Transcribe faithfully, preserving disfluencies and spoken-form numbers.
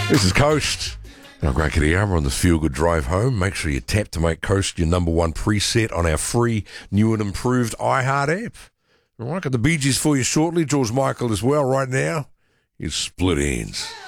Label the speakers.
Speaker 1: This is Coast. Now, Grant Kitayama on this Feel Good Drive Home. Make sure you tap to make Coast your number one preset on our free, new and improved iHeart app. All right, got the Bee Gees for you shortly. George Michael as well right now. Here's Split Ends.